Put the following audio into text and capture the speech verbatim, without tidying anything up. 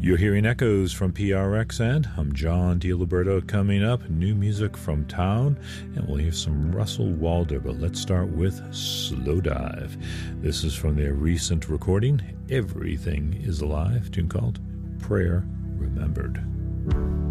You're hearing echoes from P R X, and I'm John DiLiberto. Coming up, new music from town, and we'll hear some Russell Walder, but let's start with Slowdive. This is from their recent recording, Everything is Alive, tune called Prayer Remembered.